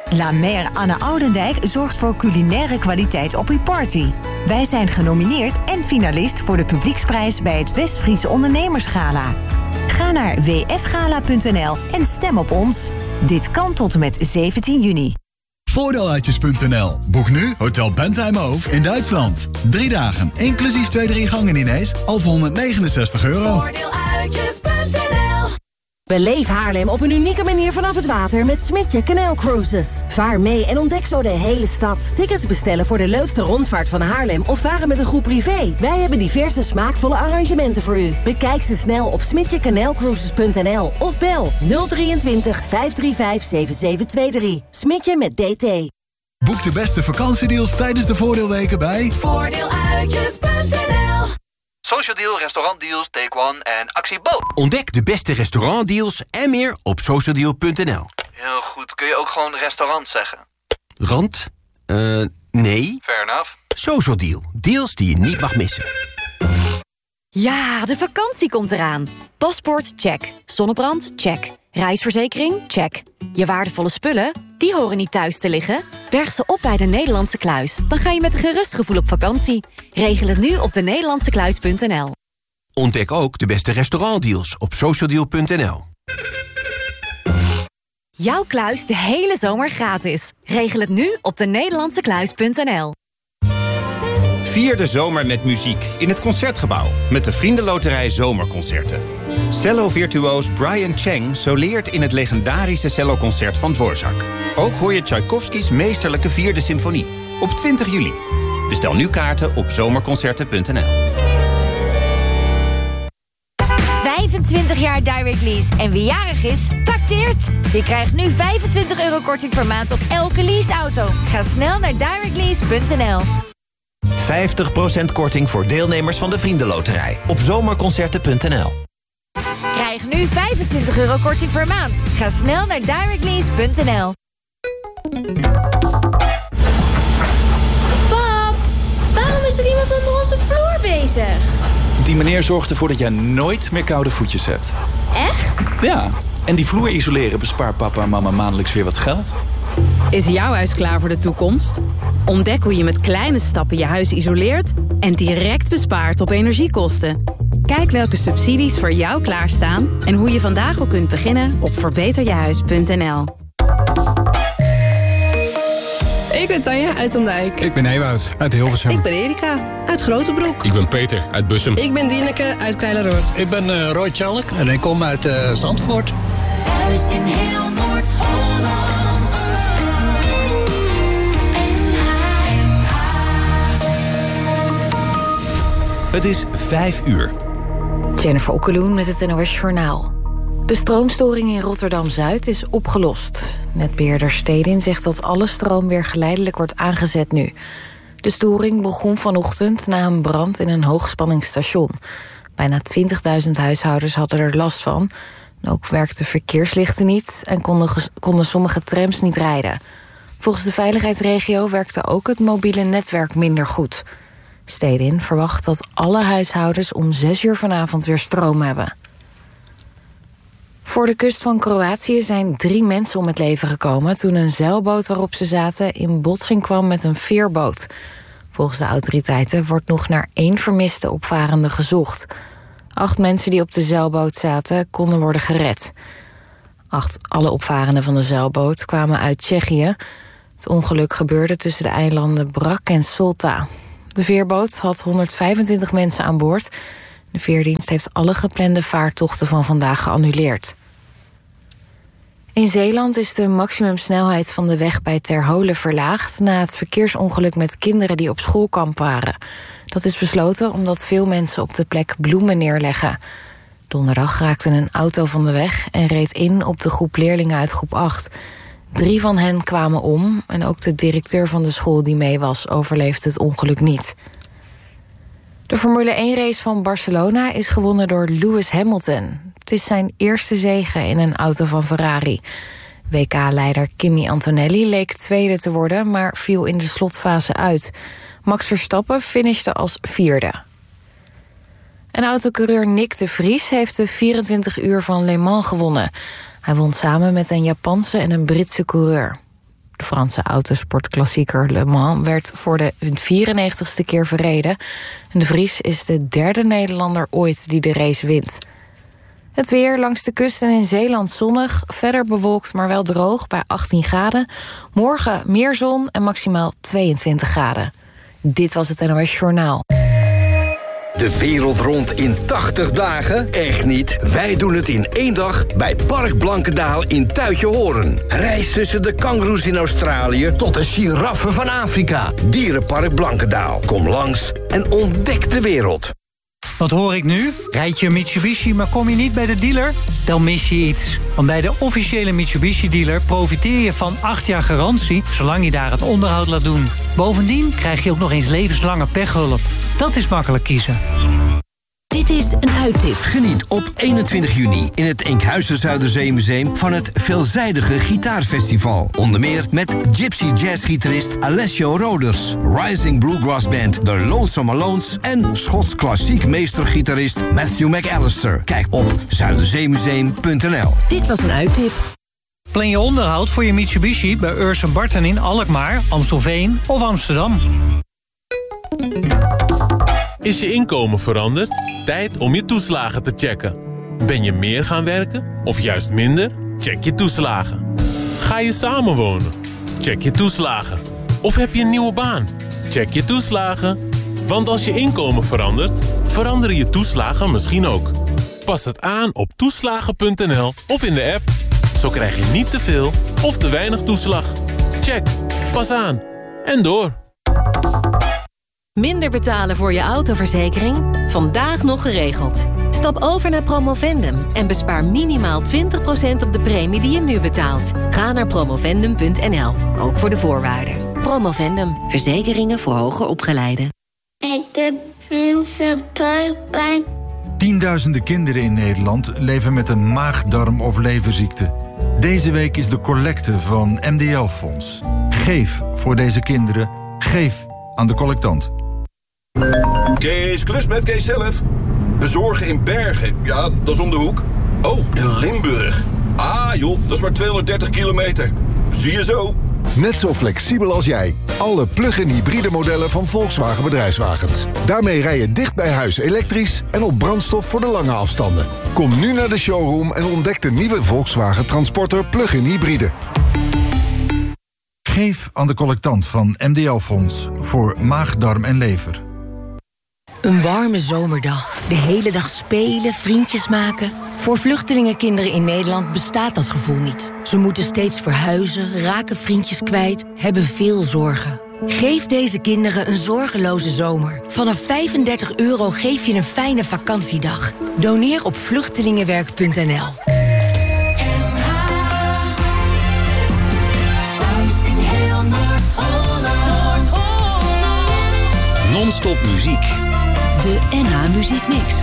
La Mer Anne Oudendijk zorgt voor culinaire kwaliteit op uw party. Wij zijn genomineerd en finalist voor de publieksprijs bij het Westfriese Ondernemersgala. Ga naar wfgala.nl en stem op ons. Dit kan tot en met 17 juni. Voordeeluitjes.nl. Boek nu Hotel Bentheimhof in Duitsland. 3 dagen, inclusief 2-3 gangen-diners, al voor €169. Voordeeluitjes.nl. Beleef Haarlem op een unieke manier vanaf het water met Smidje Canal Cruises. Vaar mee en ontdek zo de hele stad. Tickets bestellen voor de leukste rondvaart van Haarlem of varen met een groep privé. Wij hebben diverse smaakvolle arrangementen voor u. Bekijk ze snel op smidjecanalcruises.nl of bel 023 535 7723. Smidje met DT. Boek de beste vakantiedeals tijdens de voordeelweken bij Voordeeluitjes.nl. Social Deal, restaurantdeals, Take One en Actie Bo. Ontdek de beste restaurantdeals en meer op socialdeal.nl. Heel goed, kun je ook gewoon restaurant zeggen? Rand? Nee. Fair enough. Social Deal. Deals die je niet mag missen. Ja, de vakantie komt eraan. Paspoort, check. Zonnebrand, check. Reisverzekering, check. Je waardevolle spullen, die horen niet thuis te liggen. Berg ze op bij de Nederlandse Kluis. Dan ga je met een gerust gevoel op vakantie. Regel het nu op denederlandsekluis.nl. Ontdek ook de beste restaurantdeals op socialdeal.nl. Jouw kluis de hele zomer gratis. Regel het nu op denederlandsekluis.nl. Vier de zomer met muziek in het Concertgebouw met de Vriendenloterij Zomerconcerten. Cello-virtuoos Brian Cheng soleert in het legendarische celloconcert van Dvorak. Ook hoor je Tchaikovskys meesterlijke 4e symfonie op 20 juli. Bestel nu kaarten op zomerconcerten.nl. 25 jaar Direct Lease en wie jarig is, tacteert. Je krijgt nu €25 korting per maand op elke leaseauto. Ga snel naar directlease.nl. 50% korting voor deelnemers van de Vriendenloterij op zomerconcerten.nl. Krijg nu €25 korting per maand. Ga snel naar directlease.nl. Pap, waarom is er iemand onder onze vloer bezig? Die meneer zorgt ervoor dat jij nooit meer koude voetjes hebt. Echt? Ja, en die vloer isoleren bespaart papa en mama maandelijks weer wat geld. Is jouw huis klaar voor de toekomst? Ontdek hoe je met kleine stappen je huis isoleert en direct bespaart op energiekosten. Kijk welke subsidies voor jou klaarstaan en hoe je vandaag al kunt beginnen op verbeterjehuis.nl. Ik ben Tanja uit Ondijk. Ik ben Ewout uit Hilversum. Ik ben Erika uit Grotebroek. Ik ben Peter uit Bussum. Ik ben Dieneke uit Kleileroord. Ik ben Roy Tjalk en ik kom uit Zandvoort. Thuis in heel Noord-Holland. Het is 5 uur. Jennifer Okkeloen met het NOS Journaal. De stroomstoring in Rotterdam-Zuid is opgelost. Netbeheerder Stedin zegt dat alle stroom weer geleidelijk wordt aangezet nu. De storing begon vanochtend na een brand in een hoogspanningsstation. Bijna 20.000 huishoudens hadden er last van. Ook werkten verkeerslichten niet en konden sommige trams niet rijden. Volgens de veiligheidsregio werkte ook het mobiele netwerk minder goed. Stedin verwacht dat alle huishoudens om 6 uur vanavond weer stroom hebben. Voor de kust van Kroatië zijn 3 mensen om het leven gekomen toen een zeilboot waarop ze zaten in botsing kwam met een veerboot. Volgens de autoriteiten wordt nog naar 1 vermiste opvarende gezocht. 8 mensen die op de zeilboot zaten konden worden gered. Alle opvarenden van de zeilboot kwamen uit Tsjechië. Het ongeluk gebeurde tussen de eilanden Brač en Solta. De veerboot had 125 mensen aan boord. De veerdienst heeft alle geplande vaartochten van vandaag geannuleerd. In Zeeland is de maximumsnelheid van de weg bij Terholen verlaagd na het verkeersongeluk met kinderen die op schoolkamp waren. Dat is besloten omdat veel mensen op de plek bloemen neerleggen. Donderdag raakte een auto van de weg en reed in op de groep leerlingen uit groep 8. 3 van hen kwamen om en ook de directeur van de school die mee was overleefde het ongeluk niet. De Formule 1-race van Barcelona is gewonnen door Lewis Hamilton. Het is zijn eerste zege in een auto van Ferrari. WK-leider Kimi Antonelli leek tweede te worden, maar viel in de slotfase uit. Max Verstappen finishte als 4e. En autocoureur Nick de Vries heeft de 24 uur van Le Mans gewonnen. Hij won samen met een Japanse en een Britse coureur. De Franse autosportklassieker Le Mans werd voor de 94ste keer verreden. En de Vries is de derde Nederlander ooit die de race wint. Het weer langs de kust en in Zeeland zonnig. Verder bewolkt, maar wel droog bij 18 graden. Morgen meer zon en maximaal 22 graden. Dit was het NOS Journaal. De wereld rond in 80 dagen? Echt niet. Wij doen het in 1 dag bij Park Blankendaal in Tuitjehoorn. Reis tussen de kangoeroes in Australië tot de giraffen van Afrika. Dierenpark Blankendaal. Kom langs en ontdek de wereld. Wat hoor ik nu? Rijd je een Mitsubishi, maar kom je niet bij de dealer? Dan mis je iets. Want bij de officiële Mitsubishi-dealer profiteer je van 8 jaar garantie, zolang je daar het onderhoud laat doen. Bovendien krijg je ook nog eens levenslange pechhulp. Dat is makkelijk kiezen. Dit is een uittip. Geniet op 21 juni in het Enkhuizen Zuiderzeemuseum van het veelzijdige gitaarfestival. Onder meer met gypsy jazzgitarist Alessio Roders, Rising Bluegrass Band The Lonesome Alones en Schots klassiek meestergitarist Matthew McAllister. Kijk op zuiderzeemuseum.nl. Dit was een uittip. Plan je onderhoud voor je Mitsubishi bij Urs & Barton in Alkmaar, Amstelveen of Amsterdam. Is je inkomen veranderd? Tijd om je toeslagen te checken. Ben je meer gaan werken of juist minder? Check je toeslagen. Ga je samenwonen? Check je toeslagen. Of heb je een nieuwe baan? Check je toeslagen. Want als je inkomen verandert, veranderen je toeslagen misschien ook. Pas het aan op toeslagen.nl of in de app. Zo krijg je niet te veel of te weinig toeslag. Check. Pas aan. En door. Minder betalen voor je autoverzekering? Vandaag nog geregeld. Stap over naar Promovendum en bespaar minimaal 20% op de premie die je nu betaalt. Ga naar promovendum.nl, ook voor de voorwaarden. Promovendum, verzekeringen voor hoger opgeleiden. Ik heb mensen pijn. Tienduizenden kinderen in Nederland leven met een maag-darm- of leverziekte. Deze week is de collecte van MDL Fonds. Geef voor deze kinderen. Geef aan de collectant. Kees Klus met Kees zelf. Bezorgen in Bergen. Ja, dat is om de hoek. Oh, in Limburg. Ah joh, dat is maar 230 kilometer. Zie je zo. Net zo flexibel als jij. Alle plug-in hybride modellen van Volkswagen Bedrijfswagens. Daarmee rij je dicht bij huis elektrisch en op brandstof voor de lange afstanden. Kom nu naar de showroom en ontdek de nieuwe Volkswagen Transporter plug-in hybride. Geef aan de collectant van MDL Fonds voor maag, darm en lever. Een warme zomerdag. De hele dag spelen, vriendjes maken. Voor vluchtelingenkinderen in Nederland bestaat dat gevoel niet. Ze moeten steeds verhuizen, raken vriendjes kwijt, hebben veel zorgen. Geef deze kinderen een zorgeloze zomer. Vanaf €35 geef je een fijne vakantiedag. Doneer op vluchtelingenwerk.nl. Non-stop muziek. De NH Muziekmix.